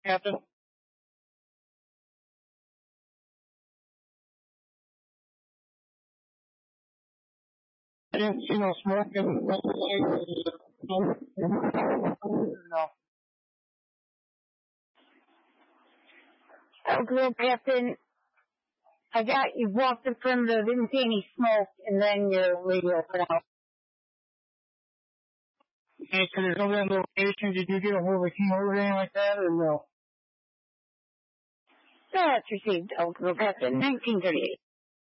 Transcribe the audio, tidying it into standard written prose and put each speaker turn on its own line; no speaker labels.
Captain? I didn't see no smoke. No.
Well, Captain, I got you walked the perimeter, didn't see any smoke, and then your radio cut out.
Okay, so there's no other location. Did you get a hold of a team or anything like that, or no?
That's received, Captain, 1938.